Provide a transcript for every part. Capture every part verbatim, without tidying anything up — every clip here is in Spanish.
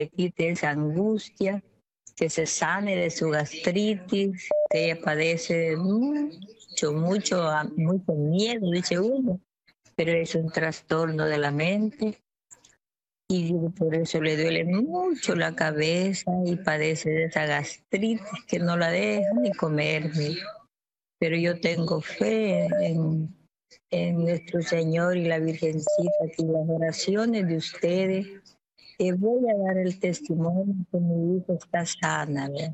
quite esa angustia, que se sane de su gastritis, que ella padece mucho, mucho, mucho miedo, dice uno, pero es un trastorno de la mente y por eso le duele mucho la cabeza y padece de esa gastritis que no la deja ni comer. Pero yo tengo fe en, en nuestro Señor y la Virgencita y las oraciones de ustedes. Y voy a dar el testimonio que mi hija está sana, ¿verdad?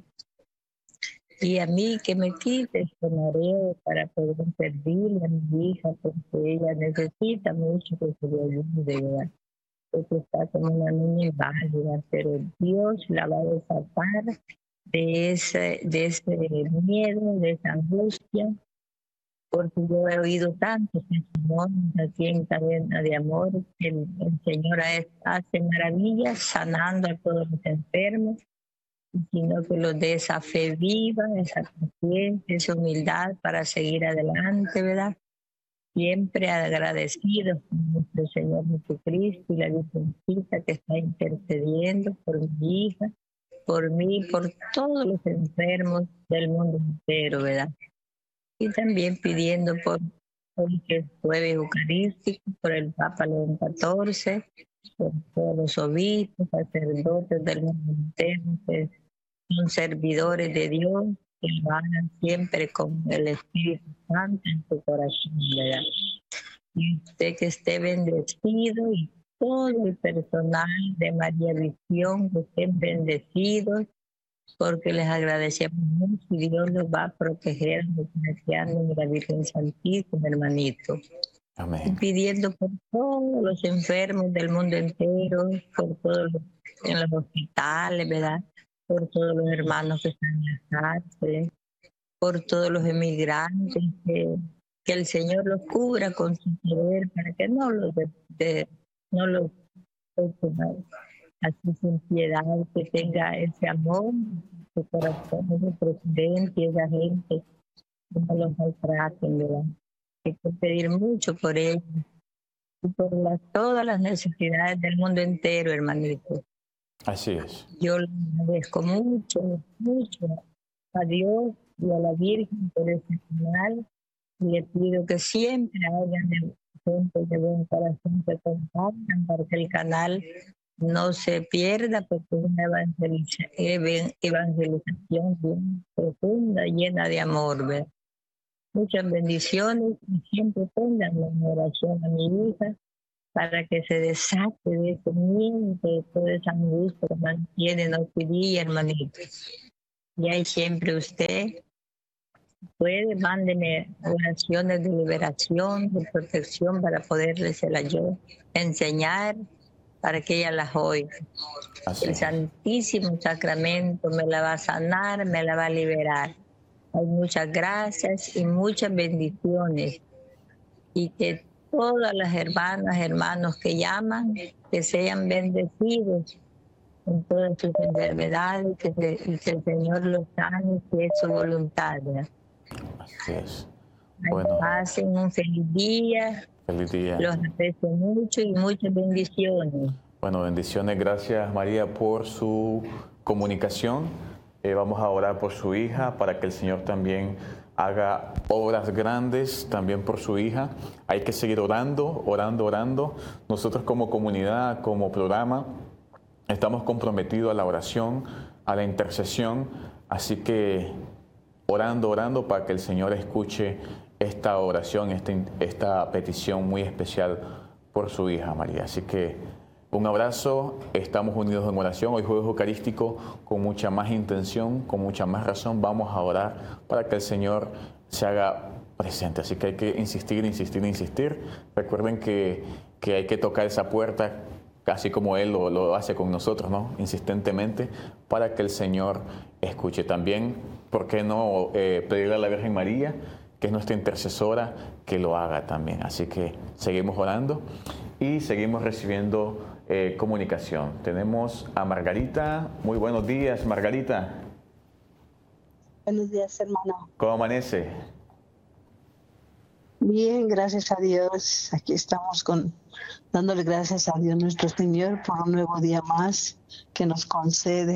Y a mí que me quite este mareo para poder servirle a mi hija, porque ella necesita mucho que se le ayude, ¿verdad? Porque está como una niña inválida, pero Dios la va a desapar de ese, de ese miedo, de esa angustia, porque yo he oído tantos testimonios aquí en Cadena de Amor, que el, el Señor hace maravillas sanando a todos los enfermos, sino que los dé esa fe viva, esa paciencia, esa humildad para seguir adelante, ¿verdad? Siempre agradecidos con nuestro Señor Jesucristo y la Virgencita que está intercediendo por mi hija, por mí, por todos los enfermos del mundo entero, ¿verdad? Y también pidiendo por hoy que es jueves eucarístico, por el Papa León catorce, por todos los obispos, sacerdotes del mundo entero, que son servidores de Dios, que lo hagan siempre con el Espíritu Santo en su corazón, ¿verdad? Y usted que esté bendecido y todo el personal de María Visión que estén bendecidos, porque les agradecemos mucho y Dios los va a proteger, beneficiando de la Virgen Santísima, hermanito. Amén. Y pidiendo por todos los enfermos del mundo entero, por todos los en los hospitales, ¿verdad? Por todos los hermanos que están en las cárceles, por todos los emigrantes, que, que el Señor los cubra con su poder para que no los de, de, no los así sin piedad, que tenga ese amor, su corazón, ese presidente y esa gente, que no los maltraten, ¿verdad? Hay que pedir mucho por ellos y por las, todas las necesidades del mundo entero, hermanito. Así es. Yo le agradezco mucho, mucho a Dios y a la Virgen por este canal y le pido que siempre hayan gente de buen corazón que compartan para que el canal no se pierda, porque es una evangeliza, evangelización bien profunda, llena de amor, ¿verdad? Muchas bendiciones y siempre pongan en oración a mi hija para que se desate de ese miedo, de toda esa angustia que mantiene noche y día, hermanitos. Y ahí siempre usted puede, mándeme oraciones de liberación, de protección para poderles yo enseñar, para que ella las oiga. Así El es. Santísimo Sacramento me la va a sanar, me la va a liberar. Hay muchas gracias y muchas bendiciones. Y que todas las hermanas, hermanos que llaman, que sean bendecidos en todas sus enfermedades, que, se, y que el Señor los sane, que es su voluntad, ¿verdad? Así es. Ay, Bueno, pasen un feliz día, feliz día. los aprecio mucho y muchas bendiciones. Bueno, bendiciones. Gracias, María, por su comunicación. Eh, vamos a orar por su hija para que el Señor también haga obras grandes también por su hija. Hay que seguir orando, orando, orando. Nosotros como comunidad, como programa, estamos comprometidos a la oración, a la intercesión. Así que orando, orando para que el Señor escuche esta oración, esta, esta petición muy especial por su hija, María. Así que un abrazo, estamos unidos en oración. Hoy jueves eucarístico con mucha más intención, con mucha más razón. Vamos a orar para que el Señor se haga presente. Así que hay que insistir, insistir, insistir. Recuerden que, que hay que tocar esa puerta, así como Él lo, lo hace con nosotros, ¿no? Insistentemente, para que el Señor escuche. También, ¿por qué no eh, pedirle a la Virgen María, que es nuestra intercesora, que lo haga también? Así que seguimos orando y seguimos recibiendo eh, comunicación. Tenemos a Margarita. Muy buenos días, Margarita. Buenos días, hermano. ¿Cómo amanece? Bien, gracias a Dios. Aquí estamos con dándole gracias a Dios nuestro Señor por un nuevo día más que nos concede.